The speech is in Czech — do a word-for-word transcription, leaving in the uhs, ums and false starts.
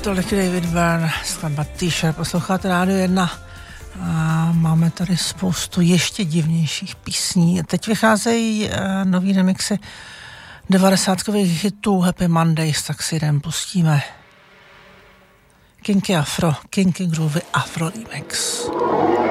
Tolik David Byrne, skladba T-shirt, posloucháte Rádio jedna a máme tady spoustu ještě divnějších písní. Teď vycházejí uh, nový remixy devadesátkových hitů Happy Mondays, tak si jdem pustíme. Kinky Afro, Kinky Groovy Afro Remix.